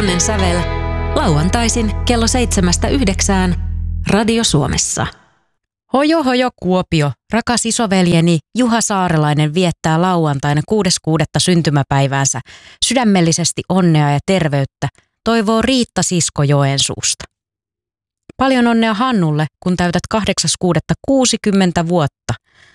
Onnensävel. Lauantaisin kello 7-9 Radio Suomessa. Hojo hojo Kuopio, rakas isoveljeni Juha Saarelainen viettää lauantaina 6.6. syntymäpäiväänsä. Sydämellisesti onnea ja terveyttä, toivoo Riitta Sisko Joensuusta. Paljon onnea Hannulle, kun täytät 8.6. 60 vuotta.